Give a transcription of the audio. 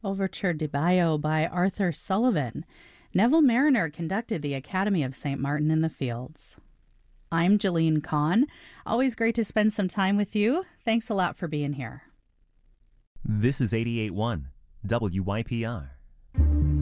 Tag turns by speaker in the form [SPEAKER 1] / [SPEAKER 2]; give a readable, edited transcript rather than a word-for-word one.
[SPEAKER 1] Overture de Bayo by Arthur Sullivan. Neville Mariner conducted the Academy of St. Martin in the Fields. I'm Jeline Kahn. Always great to spend some time with you. Thanks a lot for being here.
[SPEAKER 2] This is 88.1 WYPR.